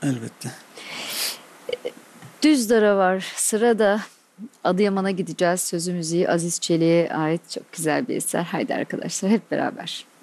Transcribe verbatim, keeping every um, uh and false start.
Elbette. Düzdar'a var sırada. Adıyaman'a gideceğiz. Sözü müziği Aziz Çelik'e ait çok güzel bir eser. Haydi arkadaşlar hep beraber.